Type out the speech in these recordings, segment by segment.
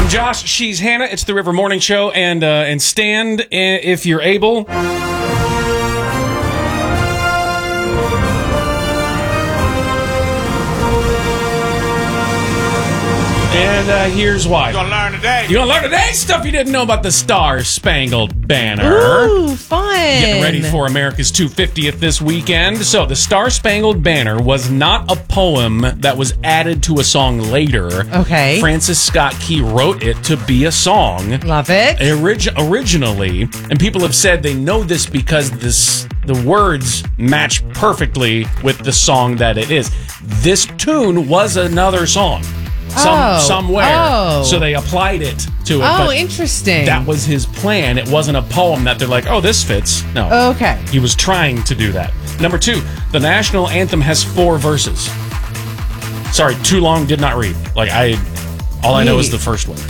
I'm Josh. She's Hannah. It's the River Morning Show, and stand if you're able. And here's why. You're gonna learn today. You're gonna learn today stuff you didn't know about the Star-Spangled Banner. Ooh, fun. Getting ready for America's 250th this weekend. So, the Star-Spangled Banner was not a poem that was added to a song later. Okay. Francis Scott Key wrote it to be a song. Love it. Originally, and people have said they know this because the words match perfectly with the song that it is. This tune was another song. Somewhere. So they applied it to it. Oh, but interesting. that was his plan. It wasn't a poem that they're like, oh, this fits. No. Okay. He was trying to do that. Number 2, the national anthem has 4 verses. Sorry, too long, did not read. All I know is the first one.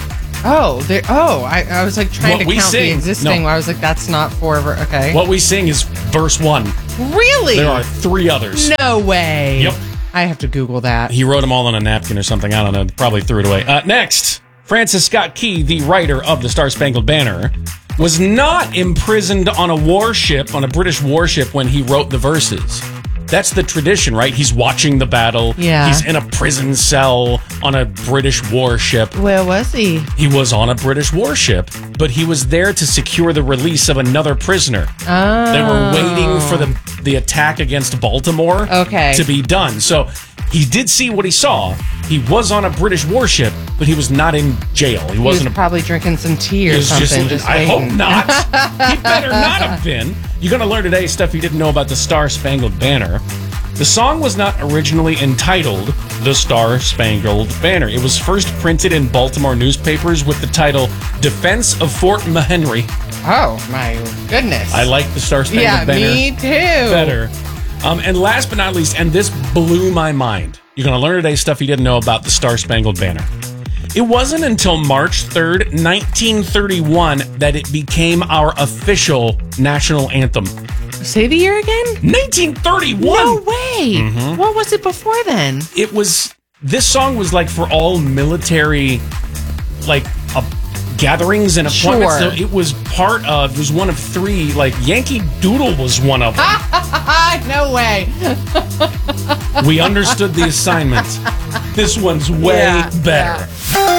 I was like trying to count the existing. No. I was like, that's not 4. Okay. What we sing is verse 1. Really? There are 3 others. No way. Yep. I have to Google that. He wrote them all on a napkin or something. I don't know. Probably threw it away. Next, Francis Scott Key, the writer of the Star-Spangled Banner, was not imprisoned on a warship, on a British warship, when he wrote the verses. That's the tradition, right? He's watching the battle. Yeah. He's in a prison cell on a British warship. Where was he? He was on a British warship, but he was there to secure the release of another prisoner. Oh. They were waiting for the attack against Baltimore to be done. So he did see what he saw. He was on a British warship, but he was not in jail. He wasn't probably drinking some tea or something. I hope not. He better not have been. You're going to learn today stuff you didn't know about the Star-Spangled Banner. The song was not originally entitled The Star-Spangled Banner. It was first printed in Baltimore newspapers with the title Defense of Fort McHenry. Oh, my goodness. I like the Star-Spangled Banner. Yeah, me too. Better. And last but not least, and this blew my mind, you're going to learn today stuff you didn't know about the Star-Spangled Banner. It wasn't until March 3rd, 1931, that it became our official national anthem. Say the year again? 1931! No way! Mm-hmm. What was it before then? This song was for all military, gatherings and appointments. Sure. So it was it was one of 3, Yankee Doodle was one of them. No way. We understood the assignment. This one's way better. Yeah.